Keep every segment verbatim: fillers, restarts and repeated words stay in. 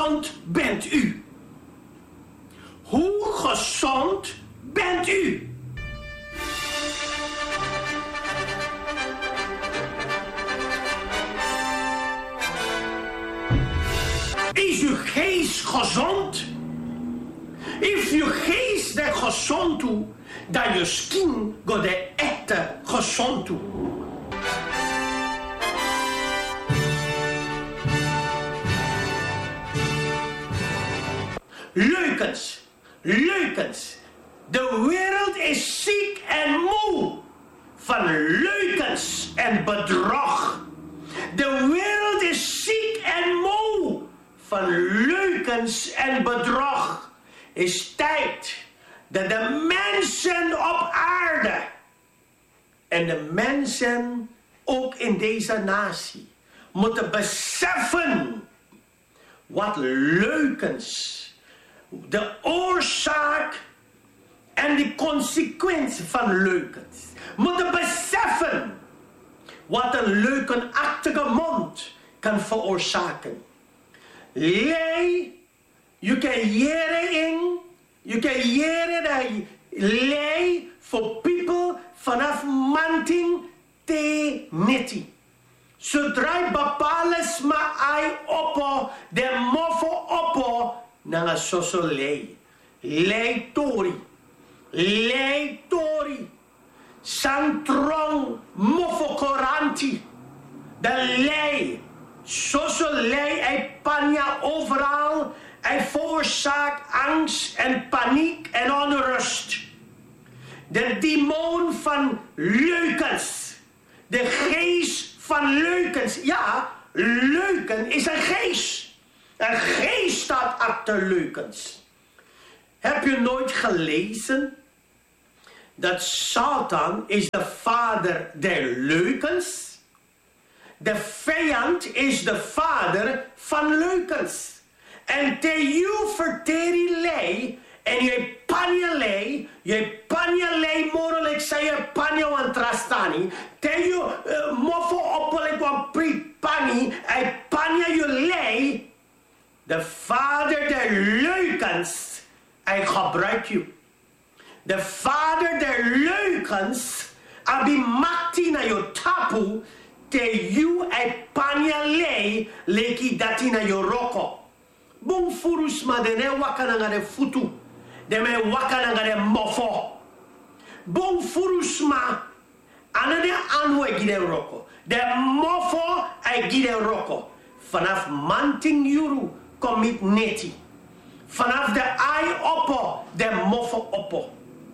gezond bent u? Hoe gezond bent u? Is uw geest gezond? If uw geest er gezond toe, dan je skin gaat de echte gezond toe. Leukens, leukens. De wereld is ziek en moe van leukens en bedrog. De wereld is ziek en moe van leukens en bedrog. Is tijd dat de mensen op aarde en de mensen ook in deze natie moeten beseffen wat leukens, de oorzaak en de consequentie van leukens. Moeten beseffen wat een leukenachtige mond kan veroorzaken. Jij, je kan jaren in, je kan jaren dat lei voor people vanaf manting te neti. Zodra je bepaalt maar ai oppo, de mofo oppo, na soso lei. Lei tori. Lei tori. Santrong mofo koranti. De lei. Soso lei, hij panja overal. Hij veroorzaakt angst en paniek en onrust. De demon van leukens. De geest van leukens. Ja, leuken is een geest. Een geest staat achter leukens. Heb je nooit gelezen dat Satan is de vader der leukens? De vijand is de vader van leukens. En te you verteri lei, en je panja lei, je panja lei morelijk zei je panja wan trastani, te you uh, mofo opelijk wan pri pani, en panja je lei, de vader der leukens, hij gebruikt je. De vader der leukens, abi makti na je tapu, te you en panja lei, leki dati na je roko. Bom furus ma de ne wakana nga de futu. De me wakana nga de mofo. Bom furus ma ana de anwe gide roko. De mofo ay gide roko. Vanaf manting yuru komit neti. Vanaf de ai oppo de mofo oppo.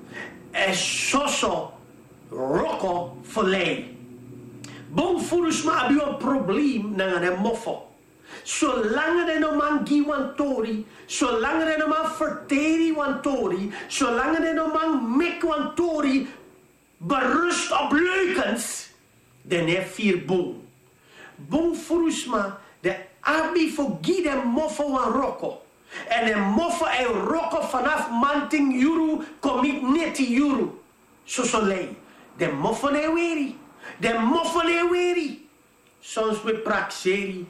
E soso roko volei. Bom furus ma abi een probleem na nga de mofo. Zolang er nog man gi wantori, zolang er nog man verteri wantori, zolang er nog man mek wantori, berust op leukens, dan heeft vier boom. Boom furusma, de abi voor gi de mofo wan roko. En de mofo en roko vanaf manting juru, komit neti juru. Zo zo lei. De mofo ne weri. De mofo ne weri. Soms we praxeri.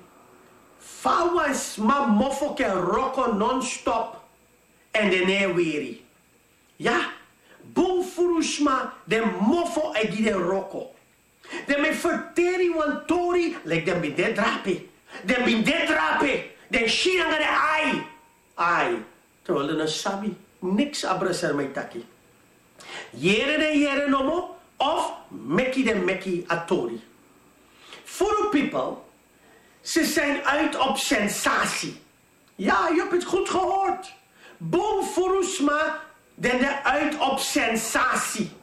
Fawas ma mofo ke roko non-stop en de ne weri. Ja, bom furusma de mofo e gide roko. De me verteri wan tori, like de bin de drape. De bin de drape. De shinanga de ai. Ai, terwijl de sabi niks abraser mai taki. Jere de jere nomo of meki de meki atori. For people, ze zijn uit op sensatie. Ja, je hebt het goed gehoord. Bom furusma, den de uit op sensatie.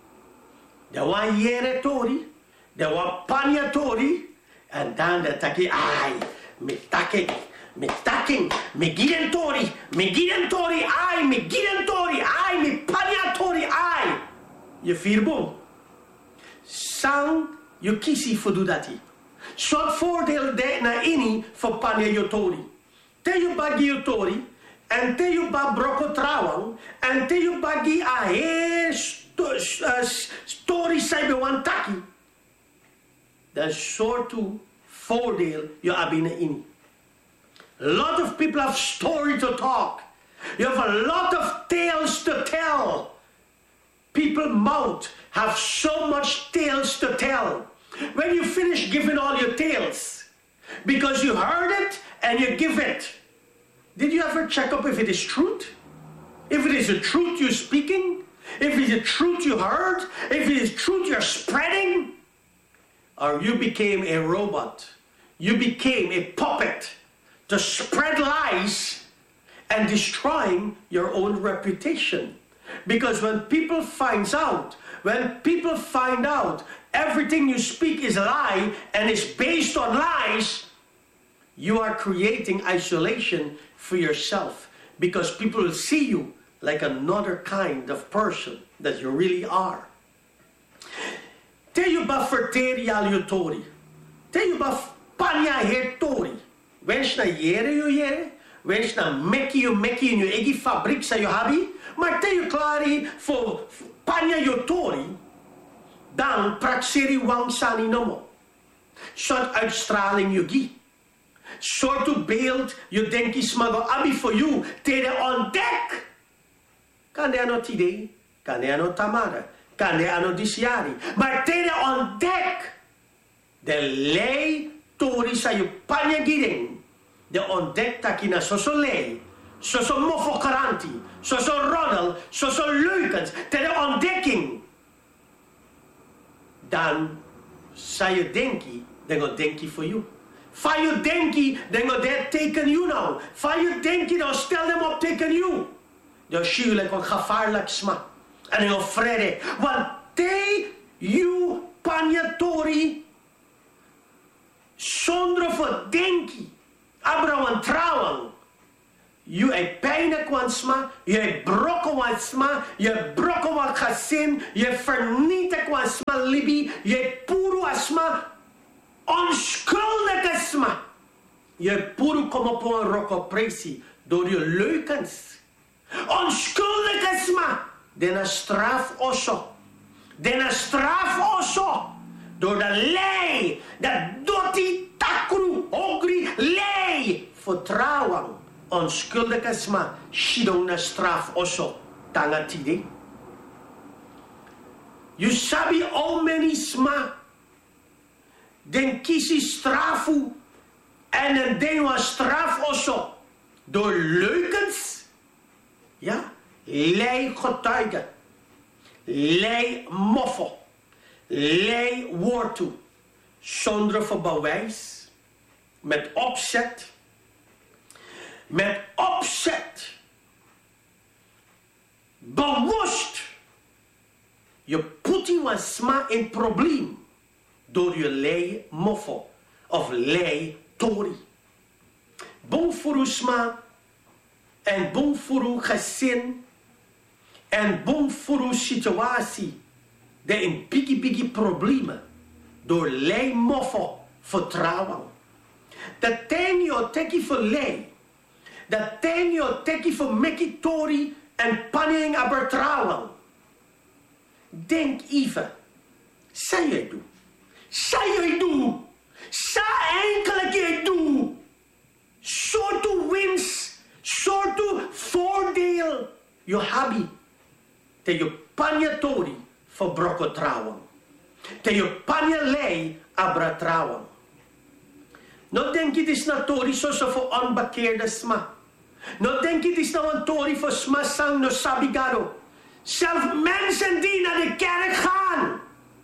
De wan jere tori, de wan panja tori, en dan de taki, ai, met taki, met taki, met giden tori, met giden tori, ai, met giden tori, ai, met panja tori, ai. Je vier bom. Sang, je kiesie voor doe dat ie. Zo'n voordeel de na ini voor panja yotori. Te je bagi yotori, en te je ba broko trawang, en te je bagi a he story saibe wantaki. Dat soort voordeel je abine ini. A lot of people have story to talk. You have a lot of tales to tell. People mouth have so much tales to tell. When you finish giving all your tales, because you heard it and you give it, did you ever check up if it is truth? If it is the truth you're speaking? If it is the truth you heard? If it is truth you're spreading? Or you became a robot. You became a puppet to spread lies and destroying your own reputation. Because when people finds out, when people find out everything you speak is a lie and is based on lies, you are creating isolation for yourself. Because people will see you like another kind of person that you really are. Te you ba verteri al you tori. Te you ba panya her tori. Wens na jere you jere. Wens na mekki you mekki in je eigen fabriek sa you habi. Maar te you klari voor panya you tori. Dan prakseri wang sani nomo. Soort uitstraling you gi. Soort beeld you denki smago abi for you. Te de ontdek. Kan er no idee, kan er no tamara, kan er no disiari. Maar te de ontdek. De lei tori sa you panya giring. De ontdek takina soso lei. Soso mofo karanti. Soso roddel. Soso leukens. Te de ontdekking. Dan sa je denki, dan go denki for you. Fa je denki, dan go de teken you now. Fa je denki, dan stel them op teken you. Dan zie je like wat gevaarlijk sma. En dan vrede. Want te you panyatori zonder verdenki. Abraham trouwen. Je hebt pijn kwam sma. Je hebt brokken wat sma. Je hebt brokken wat gezin. Je hebt vernietigd kwam sma libi. Je hebt puro asma. Onschuldige sma. Je hebt puro kom op een rokoppressie. Door je leukens. Onschuldige sma. Den straf osso. Den straf osso. Door de lei. Dat dotti takru. Hongri lei. Vertrouwen. Onschuldige sma. Shidona straf osso. Tangatide. You sabi all many sma. Den kisi strafu. En een den was straf osso. Door leukens. Ja, lei getuigen, lei moffel, lei woord toe, zonder verbewijs, met opzet, met opzet, bewust, je putti was sma in probleem, door je lei moffel, of lei tori. Bon voor sma. En bom voor uw gezin. En bom voor uw situatie. De in piggy piggy problemen. Door lei moffel vertrouwen. Dat ten je teki voor lei. Dat ten je teki voor mekitori en panning abertrouwen. Denk even. Zij je doe. Zij je doe. Zij enkele keer doe. Soort winst. Soortu voordeel je habi. Te je panja tori verbroken trouwen. Te je panja lei abra trouwen. No denk je het is na tori zoals voor onbekeerde sma. No denk je het is nou een tori voor sma sang no sabigado. Zelf mensen die naar de kerk gaan.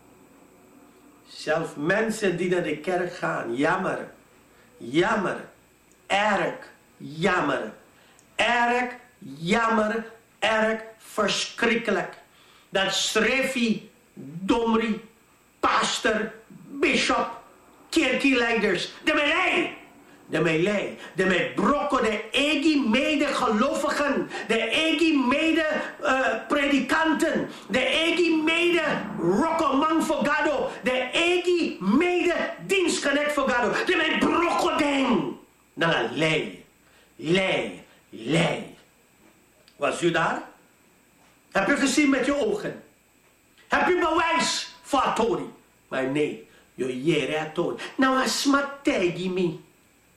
Zelf mensen die naar de kerk gaan. Jammer. Jammer. Erg. Jammer. Erg, jammer, erg verschrikkelijk. Dat Srefi, Domri, pastor, bishop, kerkleiders, de melei, de melei, de met brokken, de eigen medegelovigen, de eigen mede uh, predikanten, de eigen mede rokkomang voor gado, de eigen mede dienstknecht voor gado, de met brokken ding. Nou, lei, lei. Lei. Was u daar? Heb je gezien met je ogen? Heb je bewijs voor Atori? Maar nee, je jere Atori. Nou, asma tegi mi.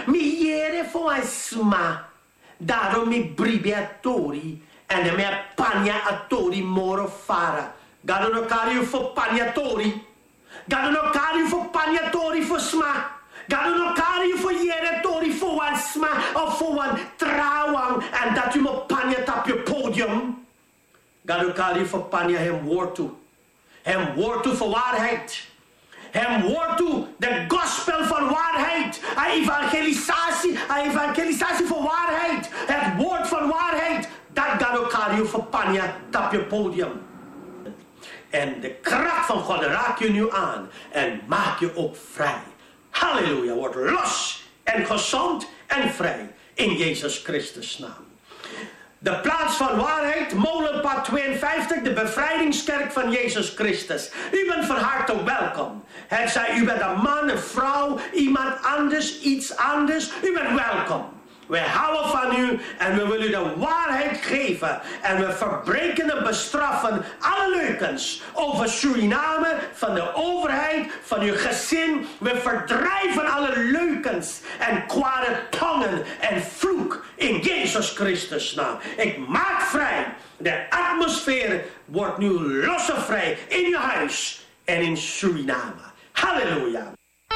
Mi jere fo asma. Daarom mi bribe atori. En de me panya atori moro fara. Gado no cario fo pagnatori. Gado no cario fo pagnatori fo sma. Gado no cario fo jere tori fo wan sma. Of fo wan trouwang. En dat u mo panya tap je podium. Gado cario fo panya hem woord toe. Hem woord toe voor waarheid. Hem woord toe de gospel van waarheid. A evangelisatie. A evangelisatie voor waarheid. Het woord van waarheid. Dat gaat ook cario voor panja op je podium. En de kracht van God raakt je nu aan. En maakt je ook vrij. Halleluja. Word los en gezond en vrij. In Jezus Christus naam. De plaats van waarheid, Molenpad tweeënvijftig, de bevrijdingskerk van Jezus Christus. U bent van harte welkom. Het zij, u bent een man, een vrouw, iemand anders, iets anders. U bent welkom. We houden van u en we willen u de waarheid geven. En we verbreken en bestraffen alle leugens over Suriname, van de overheid, van uw gezin. We verdrijven alle leugens en kwade tongen en vloek in Jezus Christus naam. Ik maak vrij. De atmosfeer wordt nu los en vrij in uw huis en in Suriname. Halleluja.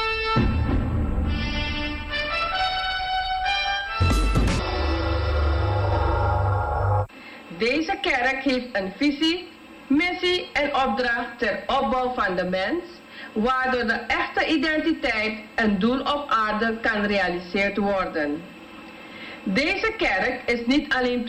Deze kerk heeft een visie, missie en opdracht ter opbouw van de mens, waardoor de echte identiteit en doel op aarde kan gerealiseerd worden. Deze kerk is niet alleen